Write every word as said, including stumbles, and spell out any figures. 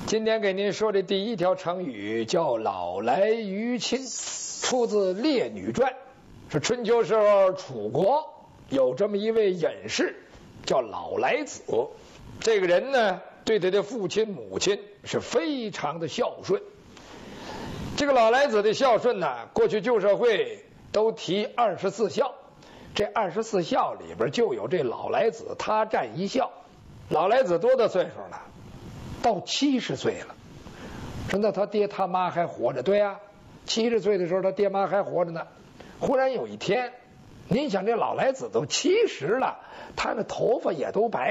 今天给您说的第一条成语叫“老来于亲”，出自《列女传》，是春秋时候楚国有这么一位隐士，叫老来子。这个人呢，对他的父亲母亲是非常的孝顺。这个老来子的孝顺呢，过去旧社会都提二十四孝，这二十四孝里边就有这老来子，他占一孝。老来子多大岁数了？到七十岁了。说那他爹他妈还活着？对啊，七十岁的时候他爹妈还活着呢。忽然有一天，您想这老来子都七十了，他的头发也都白